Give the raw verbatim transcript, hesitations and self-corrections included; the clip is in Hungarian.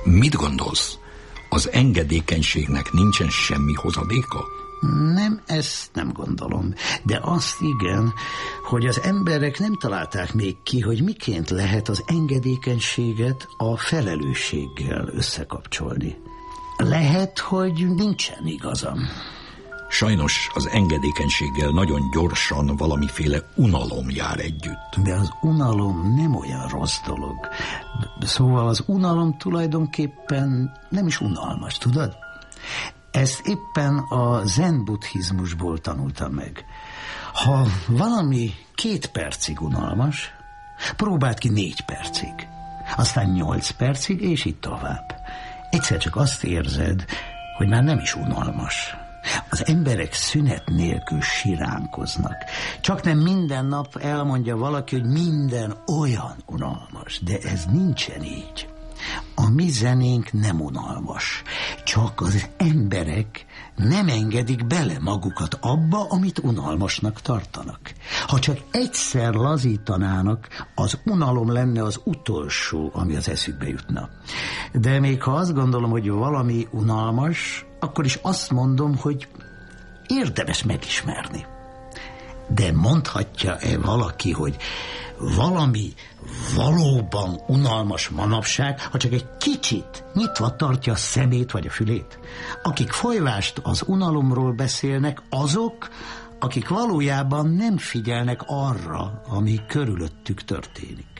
Mit gondolsz? Az engedékenységnek nincsen semmi hozadéka? Nem, ezt nem gondolom. De azt igen, hogy az emberek nem találták még ki, hogy miként lehet az engedékenységet a felelősséggel összekapcsolni. Lehet, hogy nincsen igazam. Sajnos az engedékenységgel nagyon gyorsan valamiféle unalom jár együtt. De az unalom nem olyan rossz dolog. Szóval az unalom tulajdonképpen nem is unalmas, tudod? Ezt éppen a zen buddhizmusból tanultam meg. Ha valami két percig unalmas, próbáld ki négy percig, aztán nyolc percig, és így tovább. Egyszer csak azt érzed, hogy már nem is unalmas. Az emberek szünet nélkül siránkoznak. Csak nem minden nap elmondja valaki, hogy minden olyan unalmas, de ez nincsen így. A mi zenénk nem unalmas, csak az emberek nem engedik bele magukat abba, amit unalmasnak tartanak. Ha csak egyszer lazítanának, az unalom lenne az utolsó, ami az eszükbe jutna. De még ha azt gondolom, hogy valami unalmas, akkor is azt mondom, hogy érdemes megismerni. De mondhatja-e valaki, hogy valami valóban unalmas manapság, ha csak egy kicsit nyitva tartja a szemét vagy a fülét? Akik folyvást az unalomról beszélnek, azok, akik valójában nem figyelnek arra, ami körülöttük történik.